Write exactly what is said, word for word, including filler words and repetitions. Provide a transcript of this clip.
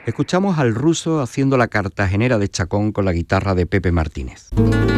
Escuchamos al Ruso haciendo la Cartagenera de Chacón con la guitarra de Pepe Martínez.